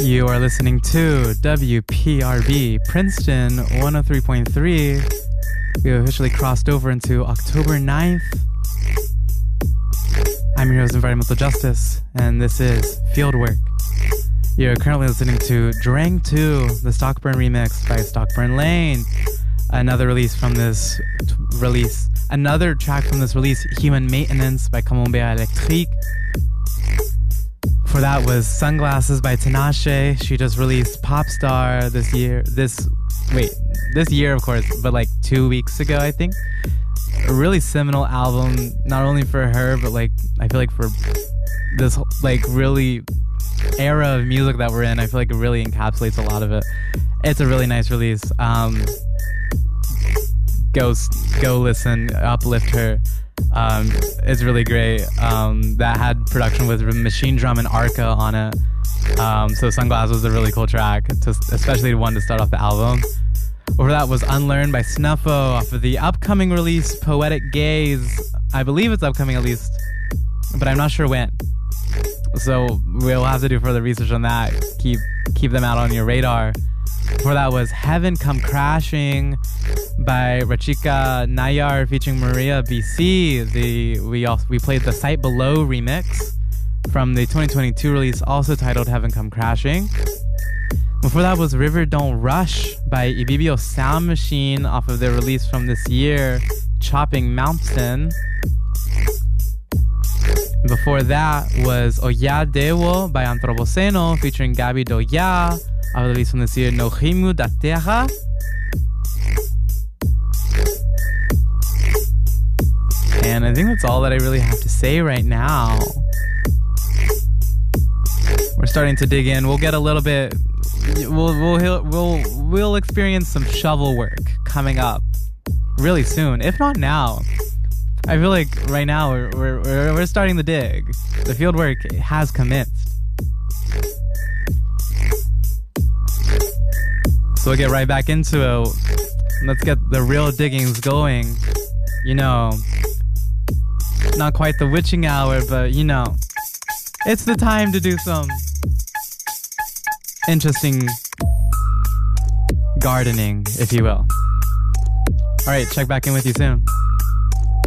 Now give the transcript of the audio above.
You are listening to WPRB Princeton 103.3. We have officially crossed over into October 9th. I'm your host, Environmental Justice, and this is Fieldwork. You're currently listening to Drang 2, the Stockburn remix by Stockburn Lane. Another track from this release, Human Maintenance by Camembert Electrique. For that was Sunglasses by Tinashe. She just released Popstar this year, of course, but like 2 weeks ago, I think. A really seminal album, not only for her, but like, I feel like for this like really era of music that we're in, I feel like it really encapsulates a lot of it. It's a really nice release. Go listen, uplift her. It's really great. That had production with Machine Drum and Arca on it. So Sunglasses was a really cool track, especially one to start off the album. Over that was Unlearned by Snuffo off of the upcoming release Poetic Gaze. I believe it's upcoming at least, but I'm not sure when. So we'll have to do further research on that. Keep them out on your radar. Before that was Heaven Come Crashing by Rachika Nayar featuring Maria BC. We played the Sight Below remix from the 2022 release, also titled Heaven Come Crashing. Before that was River Don't Rush by Ibibio Sound Machine off of their release from this year, Chopping Mountain. Before that was Oya Dewo by Antropoceno featuring Gabi Doya off of the release from this year, No Rimu da Terra. And I think that's all that I really have to say right now. We're starting to dig in. We'll get a little bit. We'll experience some shovel work coming up really soon, if not now. I feel like right now we're starting to dig. The field work has commenced. So we'll get right back into it. Let's get the real diggings going. You know, not quite the witching hour, but you know, it's the time to do some interesting gardening, if you will. Alright, check back in with you soon.